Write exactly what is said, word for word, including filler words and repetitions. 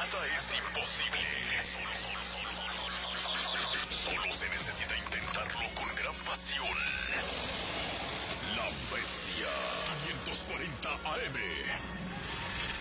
Nada es imposible. Solo se necesita intentarlo con gran pasión. La Bestia quinientos cuarenta A M.